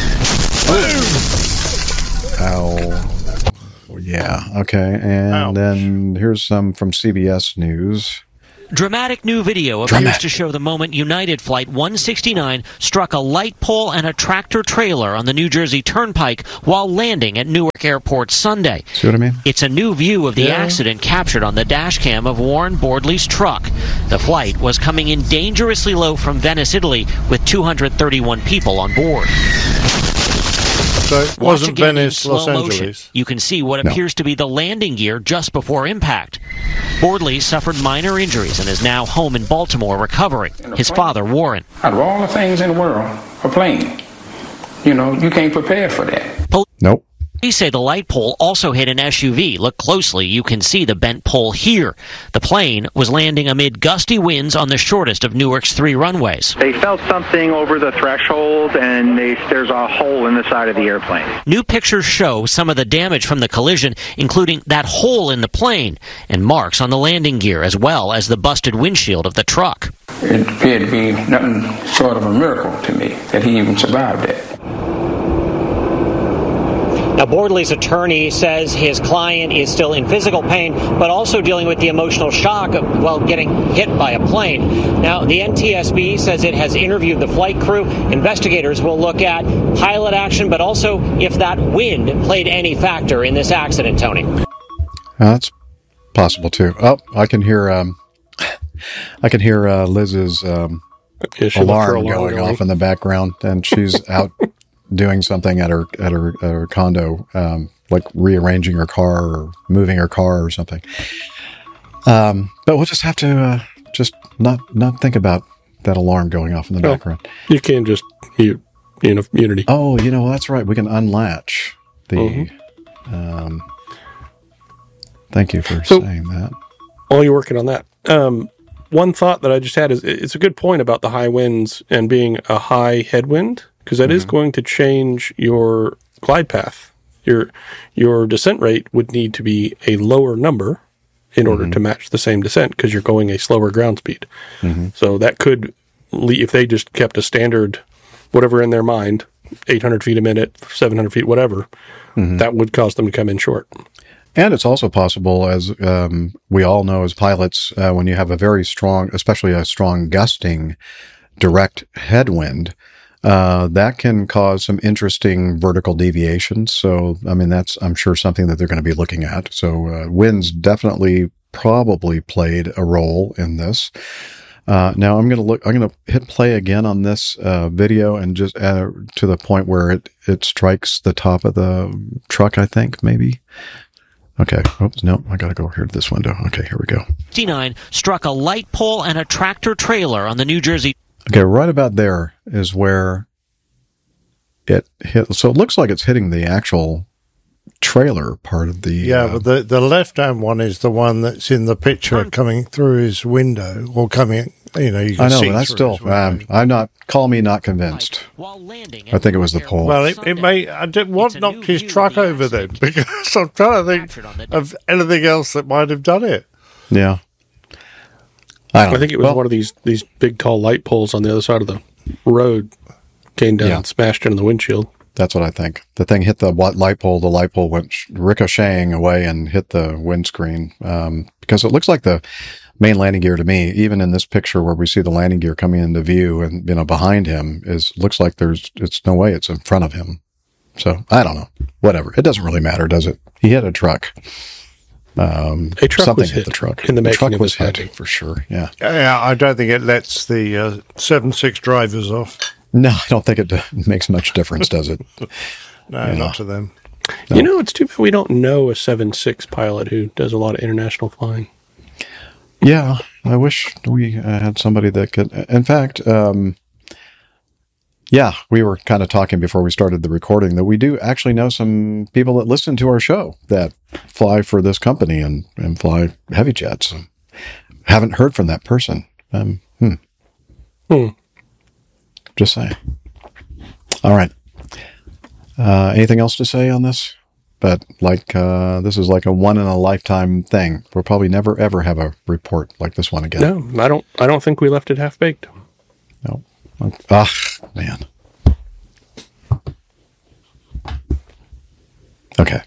Speaker 1: Ow. Yeah. Okay. And then here's some from CBS News.
Speaker 12: Dramatic new video appears to show the moment United Flight 169 struck a light pole and a tractor trailer on the New Jersey Turnpike while landing at Newark Airport Sunday.
Speaker 1: See what I mean?
Speaker 12: It's a new view of the accident captured on the dash cam of Warren Bordley's truck. The flight was coming in dangerously low from Venice, Italy, with 231 people on board.
Speaker 7: So it wasn't Venice, Los Angeles.
Speaker 12: You can see what appears to be the landing gear just before impact. Bordley suffered minor injuries and is now home in Baltimore recovering. His father, Warren.
Speaker 13: Out of all the things in the world, a plane, you can't prepare for that.
Speaker 1: Nope.
Speaker 12: Police say the light pole also hit an SUV. Look closely, you can see the bent pole here. The plane was landing amid gusty winds on the shortest of Newark's 3 runways.
Speaker 14: They felt something over the threshold, and there's a hole in the side of the airplane.
Speaker 12: New pictures show some of the damage from the collision, including that hole in the plane and marks on the landing gear, as well as the busted windshield of the truck.
Speaker 13: It appeared to be nothing short of a miracle to me that he even survived it.
Speaker 12: Now, Bordley's attorney says his client is still in physical pain, but also dealing with the emotional shock of, getting hit by a plane. Now, the NTSB says it has interviewed the flight crew. Investigators will look at pilot action, but also if that wind played any factor in this accident, Tony.
Speaker 1: That's possible, too. Oh, I can hear Liz's alarm going off in the background, and she's out doing something at her condo, like rearranging her car or moving her car or something. But we'll just have to just not think about that alarm going off in the background.
Speaker 6: You can just mute Unity.
Speaker 1: Oh, that's right. We can unlatch the. Thank you for saying that.
Speaker 6: While you're working on that, one thought that I just had is it's a good point about the high winds and being a high headwind, because that is going to change your glide path. Your descent rate would need to be a lower number in order to match the same descent, because you're going a slower ground speed. So that could, if they just kept a standard, whatever in their mind, 800 feet a minute, 700 feet, whatever, that would cause them to come in short.
Speaker 1: And it's also possible, as we all know as pilots, when you have a very strong, especially a strong gusting direct headwind, that can cause some interesting vertical deviations. So, I mean, that's, I'm sure, something that they're going to be looking at. So, winds definitely probably played a role in this. Now I'm going to hit play again on this video and just to the point where it strikes the top of the truck, I think, maybe. Okay. Oops, no, I got to go over here to this window. Okay, here we go.
Speaker 12: 69 struck a light pole and a tractor trailer on the New Jersey.
Speaker 1: Okay, right about there is where it hit. So it looks like it's hitting the actual trailer part of the...
Speaker 7: Yeah, but the left-hand one is the one that's in the picture coming through his window, or coming, you can see.
Speaker 1: I know, but that's still... call me not convinced. I think it was the pole.
Speaker 7: Well, it may... What knocked his truck over then? Because I'm trying to think of anything else that might have done it.
Speaker 1: Yeah.
Speaker 6: I think it was one of these big, tall light poles on the other side of the road came down and smashed into the windshield.
Speaker 1: That's what I think. The thing hit the light pole. The light pole went ricocheting away and hit the windscreen, because it looks like the main landing gear to me, even in this picture where we see the landing gear coming into view and, behind him, looks like it's no way it's in front of him. So I don't know. Whatever. It doesn't really matter, does it? He hit a truck.
Speaker 6: A truck
Speaker 1: something
Speaker 6: was
Speaker 1: hit the truck.
Speaker 6: In the
Speaker 1: truck was
Speaker 6: hit
Speaker 1: for sure. Yeah.
Speaker 7: Yeah, I don't think it lets the 7.6 drivers off.
Speaker 1: No, I don't think it makes much difference, does it?
Speaker 7: No, not to them.
Speaker 6: No. It's too bad we don't know a 7.6 pilot who does a lot of international flying.
Speaker 1: Yeah, I wish we had somebody that could. In fact, we were kind of talking before we started the recording that we do actually know some people that listen to our show that fly for this company and fly heavy jets. Haven't heard from that person. Just saying. All right. Anything else to say on this? But this is like a one-in-a-lifetime thing. We'll probably never, ever have a report like this one again.
Speaker 6: No, I don't think we left it half-baked.
Speaker 1: No. Man. Okay.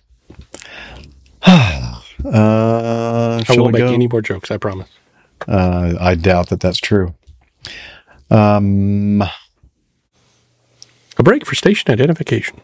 Speaker 6: I won't make any more jokes, I promise.
Speaker 1: I doubt that that's true.
Speaker 6: A break for station identification.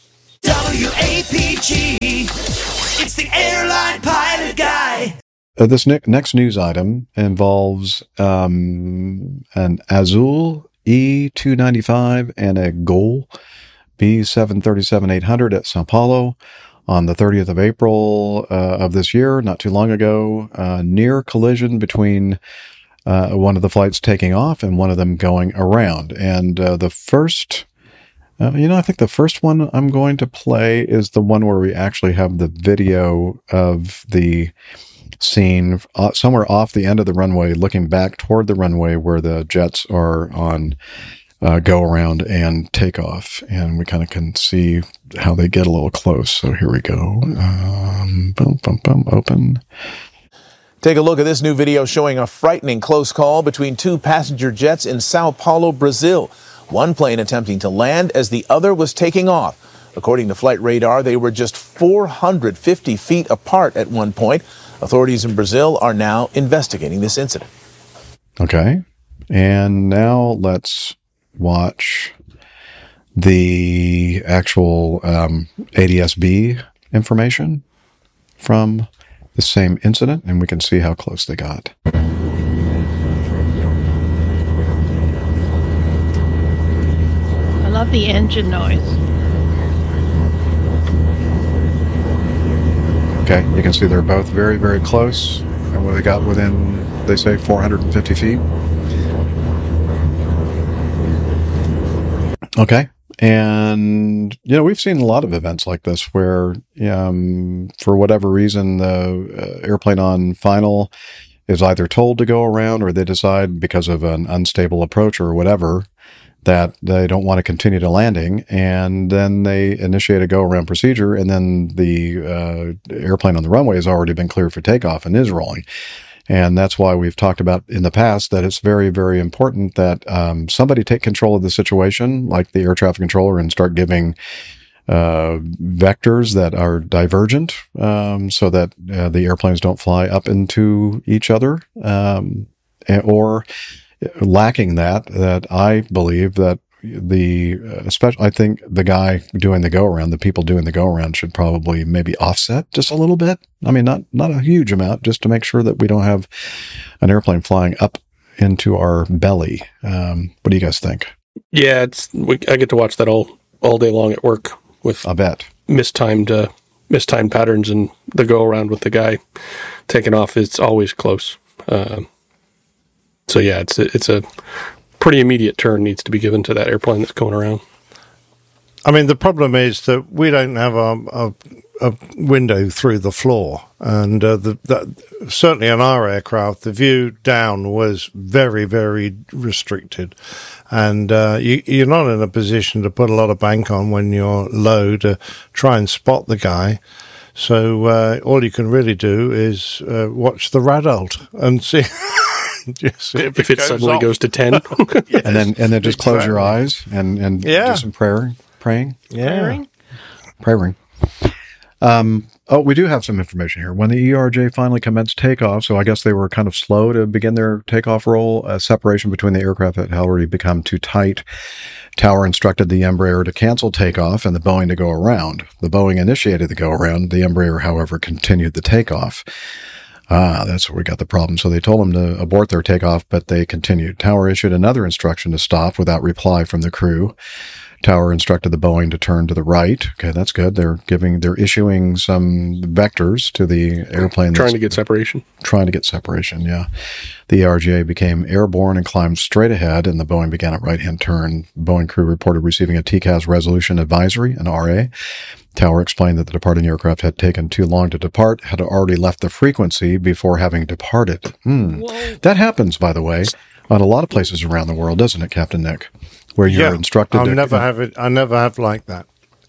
Speaker 15: WAPG, it's the airline pilot guy.
Speaker 1: This next news item involves an Azul E295 and a Gol B737-800 at Sao Paulo on the 30th of April of this year, not too long ago. Near collision between one of the flights taking off and one of them going around. And the first... I think the first one I'm going to play is the one where we actually have the video of the scene somewhere off the end of the runway, looking back toward the runway where the jets are on go around and take off. And we kind of can see how they get a little close. So here we go. Open.
Speaker 16: Take a look at this new video showing a frightening close call between two passenger jets in Sao Paulo, Brazil. One plane attempting to land as the other was taking off. According to flight radar, they were just 450 feet apart at one point. Authorities in Brazil are now investigating this incident.
Speaker 1: Okay. And now let's watch the actual ADS-B information from the same incident, and we can see how close they got.
Speaker 5: I love the engine noise.
Speaker 1: Okay, you can see they're both very, very close. And when they got within, they say, 450 feet. Okay. And, we've seen a lot of events like this where, for whatever reason, the airplane on final is either told to go around or they decide because of an unstable approach or whatever that they don't want to continue to landing, and then they initiate a go-around procedure, and then the airplane on the runway has already been cleared for takeoff and is rolling. And that's why we've talked about in the past that it's very, very important that somebody take control of the situation, like the air traffic controller, and start giving vectors that are divergent so that the airplanes don't fly up into each other, or lacking that I believe that I think the guy doing the go-around, the people doing the go-around should probably maybe offset just a little bit. I mean, not a huge amount, just to make sure that we don't have an airplane flying up into our belly. What do you guys think?
Speaker 6: Yeah, I get to watch that all day long at work with
Speaker 1: I bet
Speaker 6: mistimed patterns, and the go-around with the guy taking off, it's always close. So yeah, it's a pretty immediate turn needs to be given to that airplane that's going around.
Speaker 7: I mean, the problem is that we don't have a window through the floor, and certainly on our aircraft, the view down was very, very restricted, and you're not in a position to put a lot of bank on when you're low to try and spot the guy. So all you can really do is watch the radult and see.
Speaker 6: If it suddenly goes to 10.
Speaker 7: Yes.
Speaker 1: and then just close your eyes and do some praying.
Speaker 7: Yeah.
Speaker 1: Praying. We do have some information here. When the ERJ finally commenced takeoff, so I guess they were kind of slow to begin their takeoff roll, a separation between the aircraft had already become too tight. Tower instructed the Embraer to cancel takeoff and the Boeing to go around. The Boeing initiated the go around. The Embraer, however, continued the takeoff. That's where we got the problem. So they told them to abort their takeoff, but they continued. Tower issued another instruction to stop without reply from the crew. Tower instructed the Boeing to turn to the right. Okay, that's good. They're issuing some vectors to the airplane.
Speaker 6: Trying to get separation.
Speaker 1: Yeah. The RGA became airborne and climbed straight ahead, and the Boeing began a right-hand turn. Boeing crew reported receiving a TCAS resolution advisory, an RA. Tower explained that the departing aircraft had taken too long to depart, had already left the frequency before having departed. That happens, by the way, on a lot of places around the world, doesn't it, Captain Nick? Where you're instructed
Speaker 7: I never have like that.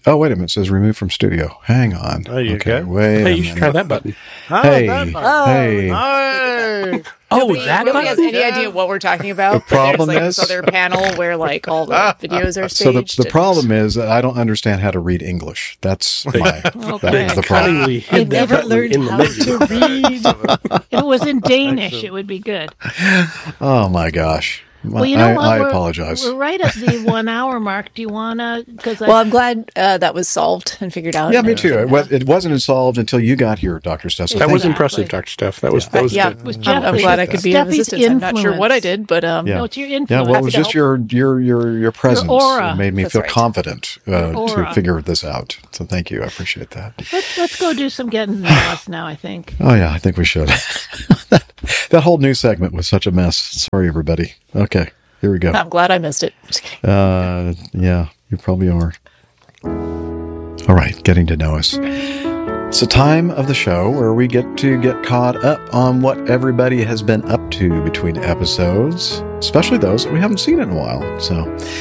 Speaker 1: Oh, wait a minute. It says remove from studio. Hang on.
Speaker 7: There you go.
Speaker 1: Wait
Speaker 6: Hey,
Speaker 1: a
Speaker 6: you should try
Speaker 1: minute.
Speaker 6: that button.
Speaker 1: Hey,
Speaker 7: Hey.
Speaker 6: That
Speaker 17: Nobody has
Speaker 6: button?
Speaker 17: any idea what we're talking about.
Speaker 1: The problem
Speaker 17: but there's
Speaker 1: is-
Speaker 17: this other panel where like all the videos are
Speaker 1: So
Speaker 17: staged.
Speaker 1: the problem is that I don't understand how to read English. That's
Speaker 6: They-
Speaker 1: that
Speaker 17: Okay.
Speaker 1: is the problem.
Speaker 6: Cunningly
Speaker 5: I
Speaker 6: hid that
Speaker 5: never
Speaker 6: button
Speaker 5: learned
Speaker 6: in the
Speaker 5: how
Speaker 6: menu.
Speaker 5: to read. If it was in Danish, it would be good.
Speaker 1: Oh my gosh.
Speaker 5: Well, you know what?
Speaker 1: I
Speaker 5: We're-
Speaker 1: apologize.
Speaker 5: We're right at the 1 hour mark. Do you want to? Because
Speaker 17: well, I'm glad that was solved and figured out.
Speaker 1: Yeah, me too. It wasn't solved until you got here, Dr. Steph. So
Speaker 6: That
Speaker 1: thank
Speaker 6: was
Speaker 1: you.
Speaker 6: impressive, Dr. Steph. That was good.
Speaker 5: was
Speaker 17: I'm glad I could be of
Speaker 5: Steffi's
Speaker 17: assistance. I'm not sure what I
Speaker 5: influence.
Speaker 17: did, but
Speaker 1: Yeah.
Speaker 5: No, it's your
Speaker 1: Yeah,
Speaker 5: influence.
Speaker 1: well, it was just your presence
Speaker 5: aura.
Speaker 1: that made me
Speaker 17: That's
Speaker 1: feel
Speaker 17: right.
Speaker 1: confident to
Speaker 5: aura.
Speaker 1: figure this out. So thank you. I appreciate that.
Speaker 5: Let's go do some getting lost now, I think.
Speaker 1: Oh, yeah, I think we should. That whole new segment was such a mess. Sorry, everybody. Okay, here we go.
Speaker 17: I'm glad I missed it. Just kidding.
Speaker 1: Yeah, you probably are. All right, getting to know us. It's a time of the show where we get to get caught up on what everybody has been up to between episodes, especially those that we haven't seen in a while. So,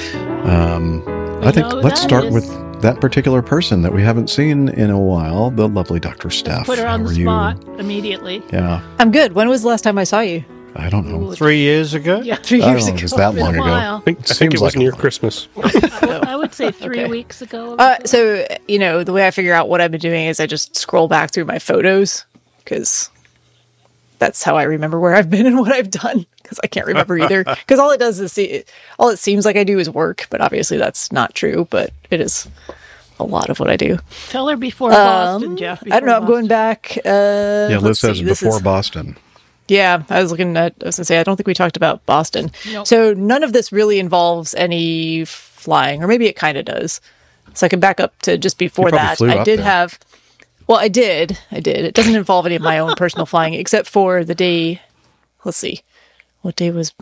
Speaker 1: I think
Speaker 5: know who
Speaker 1: let's
Speaker 5: that
Speaker 1: start
Speaker 5: is.
Speaker 1: with that particular person that we haven't seen in a while, the lovely Dr. Steph.
Speaker 5: Put her on
Speaker 1: How
Speaker 5: the
Speaker 1: are you?
Speaker 5: spot immediately.
Speaker 1: Yeah,
Speaker 17: I'm good. When was the last time I saw you?
Speaker 1: I don't know.
Speaker 7: 3 years ago?
Speaker 17: Yeah, 3
Speaker 1: I don't
Speaker 17: years
Speaker 1: know
Speaker 17: ago.
Speaker 1: if it's that
Speaker 5: Been a
Speaker 1: long ago.
Speaker 5: while.
Speaker 6: I think
Speaker 1: Seems
Speaker 6: it was
Speaker 1: like
Speaker 6: near
Speaker 1: a-
Speaker 6: Christmas.
Speaker 5: I would say 3 weeks ago.
Speaker 17: So, the way I figure out what I've been doing is I just scroll back through my photos because that's how I remember where I've been and what I've done because I can't remember either. Because all it does is all it seems like I do is work, but obviously that's not true, but it is a lot of what I do.
Speaker 5: Tell her before Boston, Jeff.
Speaker 17: I don't know. I'm going back.
Speaker 1: Yeah, Liz
Speaker 17: let's
Speaker 1: says
Speaker 17: see, this
Speaker 1: before
Speaker 17: is-
Speaker 1: Boston.
Speaker 17: Yeah, I was going to say, I don't think we talked about Boston.
Speaker 5: Nope.
Speaker 17: So none of this really involves any flying, or maybe it kind of does. So I can back up to just before
Speaker 1: You probably
Speaker 17: that.
Speaker 1: flew
Speaker 17: I
Speaker 1: up
Speaker 17: did
Speaker 1: there.
Speaker 17: have, well, I did. It doesn't involve any of my own personal flying, except for the day, let's see, what day was,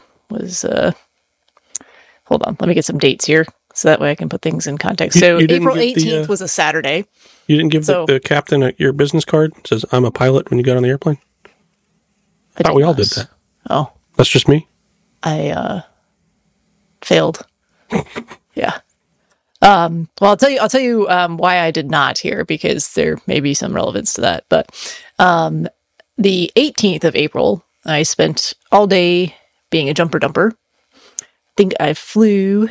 Speaker 17: hold on, let me get some dates here. So that way I can put things in context. So
Speaker 6: You didn't
Speaker 17: April
Speaker 6: get the,
Speaker 17: 18th was a Saturday.
Speaker 6: You didn't give
Speaker 17: So-
Speaker 6: the captain your business card? It says, I'm a pilot when you got on the airplane? I thought we all did that.
Speaker 17: Oh.
Speaker 6: That's just me?
Speaker 17: I failed. Yeah. Well, I'll tell you why I did not here because there may be some relevance to that. But the 18th of April, I spent all day being a jumper dumper. I think I flew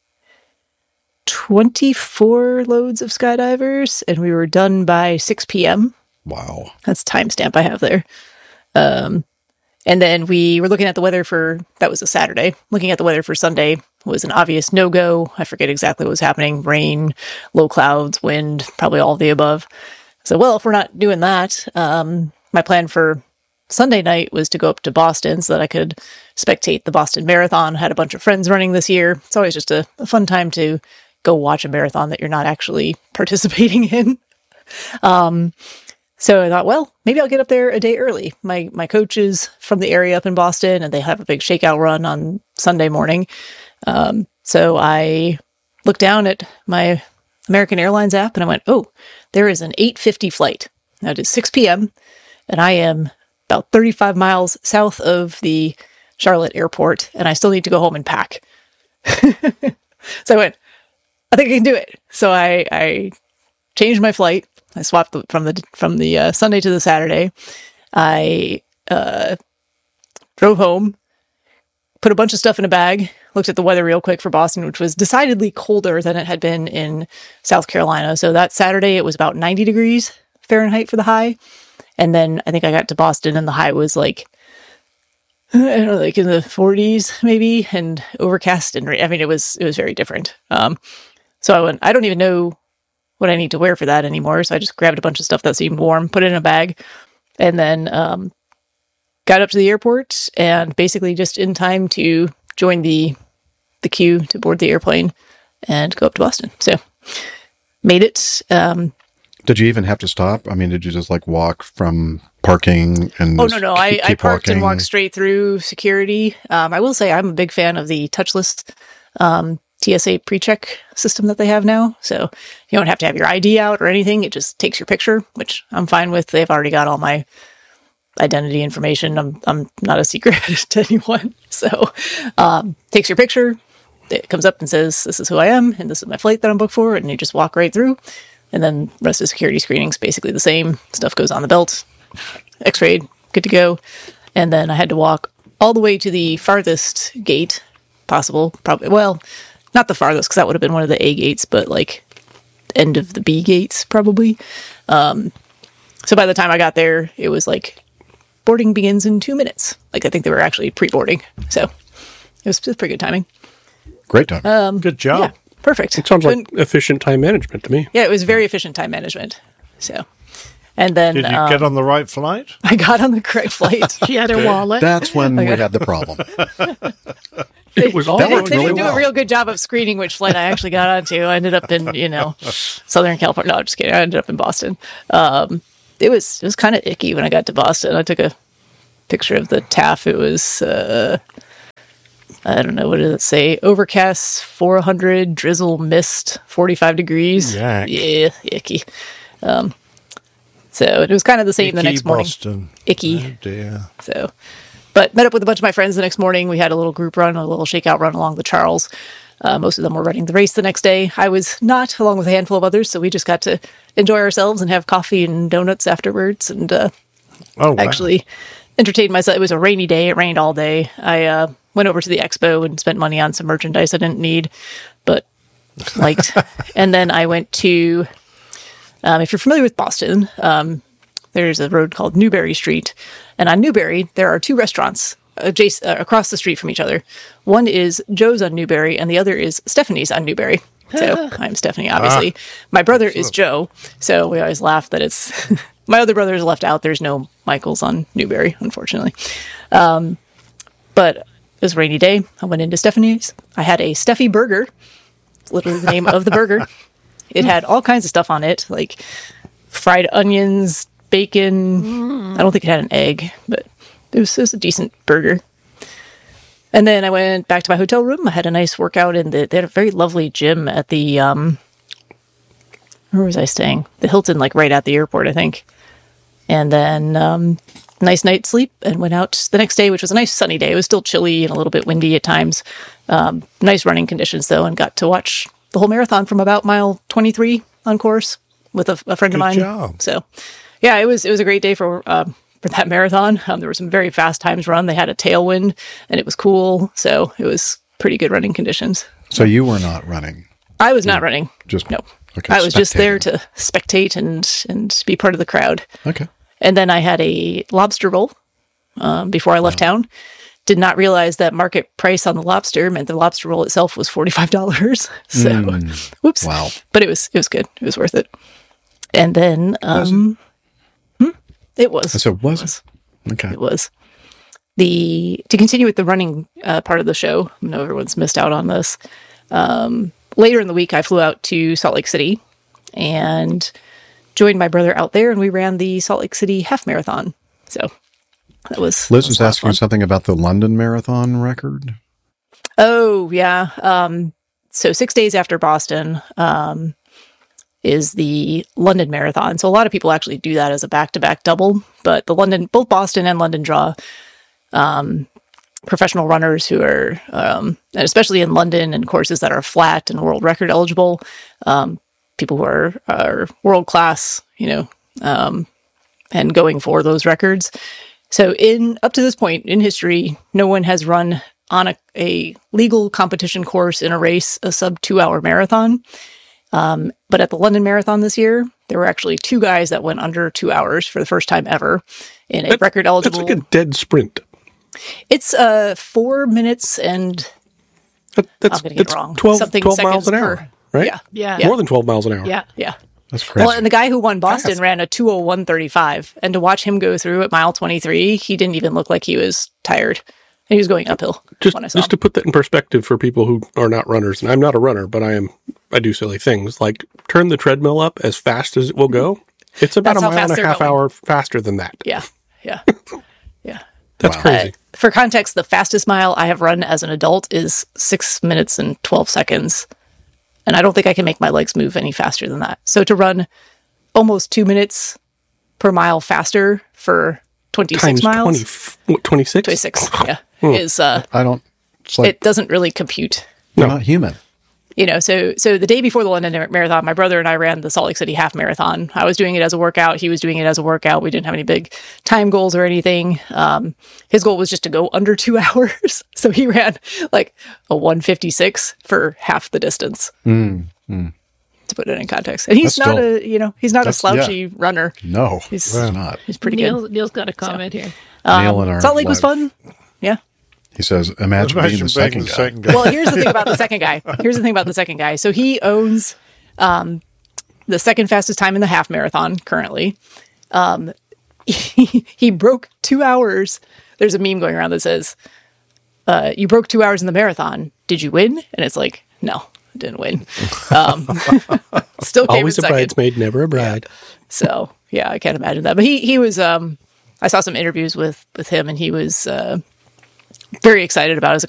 Speaker 17: 24 loads of skydivers, and we were done by 6 p.m.
Speaker 1: Wow.
Speaker 17: That's the timestamp I have there. And then we were looking at the weather that was a Saturday. Looking at the weather for Sunday was an obvious no-go. I forget exactly what was happening. Rain, low clouds, wind, probably all of the above. So, well, if we're not doing that, my plan for Sunday night was to go up to Boston so that I could spectate the Boston Marathon. I had a bunch of friends running this year. It's always just a fun time to go watch a marathon that you're not actually participating in. So I thought, well, maybe I'll get up there a day early. My coach is from the area up in Boston, and they have a big shakeout run on Sunday morning. So I looked down at my American Airlines app, and I went, oh, there is an 8:50 flight. Now it is 6 p.m., and I am about 35 miles south of the Charlotte airport, and I still need to go home and pack. So I went, I think I can do it. So I changed my flight. I swapped from the Sunday to the Saturday. I drove home, put a bunch of stuff in a bag, looked at the weather real quick for Boston, which was decidedly colder than it had been in South Carolina. So that Saturday, it was about 90 degrees Fahrenheit for the high. And then I think I got to Boston and the high was like, I don't know, like in the 40s maybe, and overcast. And I mean, it was very different. So I went, I don't even know what I need to wear for that anymore. So I just grabbed a bunch of stuff that seemed warm, put it in a bag, and then got up to the airport and basically just in time to join the queue to board the airplane and go up to Boston. So made it.
Speaker 1: Did you even have to stop? I mean, did you just like walk from parking and?
Speaker 17: Oh, no. I parked
Speaker 1: walking?
Speaker 17: and walked straight through security. I will say I'm a big fan of the touchless TSA pre-check system that they have now. So you don't have to have your ID out or anything. It just takes your picture, which I'm fine with. They've already got all my identity information. I'm not a secret to anyone. So takes your picture, it comes up and says, this is who I am, and this is my flight that I'm booked for, and you just walk right through. And then the rest of the security screening's basically the same. Stuff goes on the belt, x-rayed, good to go. And then I had to walk all the way to the farthest gate possible. Probably, well, not the farthest, because that would have been one of the A gates, but like end of the B gates, probably. So by the time I got there, it was like boarding begins in 2 minutes. Like I think they were actually pre-boarding. So it was pretty good timing.
Speaker 1: Great time.
Speaker 7: Good job.
Speaker 17: Yeah, perfect.
Speaker 6: It sounds like efficient time management to me.
Speaker 17: Yeah, it was very efficient time management. So, and then
Speaker 7: did you get on the right flight?
Speaker 17: I got on the correct flight.
Speaker 5: She had her wallet.
Speaker 1: That's when we had the problem.
Speaker 6: It was all
Speaker 17: they didn't do a real good job of screening which flight I actually got onto. I ended up in Southern California. No, I'm just kidding. I ended up in Boston. It was kind of icky when I got to Boston. I took a picture of the TAF. It was I don't know, what does it say? Overcast, 400, drizzle, mist, 45 degrees.
Speaker 7: Yuck.
Speaker 17: Yeah, icky. So it was kind of the same
Speaker 7: Icky
Speaker 17: the next morning.
Speaker 7: Boston.
Speaker 17: Icky.
Speaker 7: Oh dear.
Speaker 17: So, but met up with a bunch of my friends the next morning. We had a little group run, a little shakeout run along the Charles. Most of them were running the race the next day. I was not, along with a handful of others. So we just got to enjoy ourselves and have coffee and donuts afterwards. And actually entertained myself. It was a rainy day. It rained all day. I went over to the expo and spent money on some merchandise I didn't need, but liked. And then I went to, if you're familiar with Boston, there's a road called Newberry Street. And on Newberry, there are two restaurants across the street from each other. One is Joe's on Newberry, and the other is Stephanie's on Newberry. So I'm Stephanie, obviously. My brother is Joe, so we always laugh that it's... my other brother is left out. There's no Michaels on Newberry, unfortunately. But it was a rainy day. I went into Stephanie's. I had a Steffi burger. It's literally the name of the burger. It had all kinds of stuff on it, like fried onions, bacon. I don't think it had an egg, but it was a decent burger. And then I went back to my hotel room. I had a nice workout in they had a very lovely gym at the, where was I staying? The Hilton, like right at the airport, I think. And then nice night's sleep and went out the next day, which was a nice sunny day. It was still chilly and a little bit windy at times. Nice running conditions though, and got to watch the whole marathon from about mile 23 on course with a friend of mine.
Speaker 7: Job.
Speaker 17: So yeah, it was a great day for that marathon. There were some very fast times run. They had a tailwind and it was cool. So it was pretty good running conditions.
Speaker 1: So you were not running?
Speaker 17: I was not running.
Speaker 1: Just
Speaker 17: no.
Speaker 1: Okay,
Speaker 17: I was just there to spectate and be part of the crowd.
Speaker 1: Okay.
Speaker 17: And then I had a lobster roll before I left town. Did not realize that market price on the lobster meant the lobster roll itself was $45. So, whoops.
Speaker 1: Wow.
Speaker 17: But it was good. It was worth it. And then, it was.
Speaker 1: So was it? Okay.
Speaker 17: It was. To continue with the running part of the show, I know everyone's missed out on this. Later in the week, I flew out to Salt Lake City and joined my brother out there, and we ran the Salt Lake City half marathon. So that was.
Speaker 1: Liz was asking you something about the London Marathon record.
Speaker 17: Oh yeah. So 6 days after Boston is the London Marathon. So a lot of people actually do that as a back-to-back double, but both Boston and London draw professional runners who are, and especially in London and courses that are flat and world record eligible, people who are world class, and going for those records. So up to this point in history, no one has run on a legal competition course in a race, a sub 2-hour marathon. But at the London Marathon this year, there were actually 2 guys that went under 2 hours for the first time ever in a record eligible.
Speaker 6: That's like a dead sprint.
Speaker 17: It's 4 minutes and I'm going to get it wrong.
Speaker 6: 12 miles an hour, right?
Speaker 17: Yeah.
Speaker 6: More than 12 miles an hour.
Speaker 17: Yeah.
Speaker 1: That's crazy.
Speaker 17: Well, and the guy who won Boston ran a 2:01:35, and to watch him go through at mile 23, he didn't even look like he was tired. He was going uphill.
Speaker 6: Just to put that in perspective for people who are not runners, and I'm not a runner, but I do silly things like turn the treadmill up as fast as it will go. It's about a mile and a half hour faster than that.
Speaker 17: Yeah.
Speaker 6: That's crazy.
Speaker 17: For context, the fastest mile I have run as an adult is 6 minutes and 12 seconds. And I don't think I can make my legs move any faster than that. So to run almost 2 minutes per mile faster for 26 miles.
Speaker 6: 26?
Speaker 17: 26, yeah. Is,
Speaker 1: it doesn't
Speaker 17: really compute.
Speaker 1: They're not human.
Speaker 17: You know, so the day before the London Marathon, my brother and I ran the Salt Lake City Half Marathon. I was doing it as a workout. He was doing it as a workout. We didn't have any big time goals or anything. His goal was just to go under 2 hours. So he ran like a 1:56 for half the distance. To put it in context. And he's not a slouchy runner.
Speaker 1: No, he's not.
Speaker 17: He's pretty good.
Speaker 5: Neil's got a comment here.
Speaker 1: Neil in our
Speaker 17: Salt Lake was fun. Yeah.
Speaker 1: He says, imagine being the second guy.
Speaker 17: Well, here's the thing about the second guy. So he owns the second fastest time in the half marathon currently. He broke 2 hours. There's a meme going around that says, you broke 2 hours in the marathon. Did you win? And it's like, no, I didn't win. Still came
Speaker 6: always
Speaker 17: in
Speaker 6: a
Speaker 17: second.
Speaker 6: bridesmaid, never a bride.
Speaker 17: So, yeah, I can't imagine that. But he was, I saw some interviews with him, and he was very excited about his